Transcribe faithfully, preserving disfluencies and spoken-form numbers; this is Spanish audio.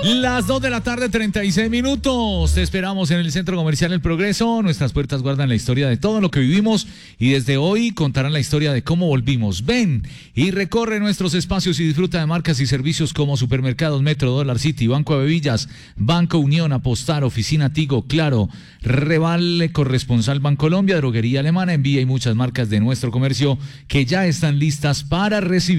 Las dos de la tarde, treinta y seis minutos. Te esperamos en el Centro Comercial El Progreso. Nuestras puertas guardan la historia de todo lo que vivimos y desde hoy contarán la historia de cómo volvimos. Ven y recorre nuestros espacios y disfruta de marcas y servicios como Supermercados Metro, Dollar City, Banco de Villas, Banco Unión, Apostar, Oficina Tigo, Claro, Revale, Corresponsal Bancolombia, Droguería Alemana, Envía y muchas marcas de nuestro comercio que ya están listas para recibir.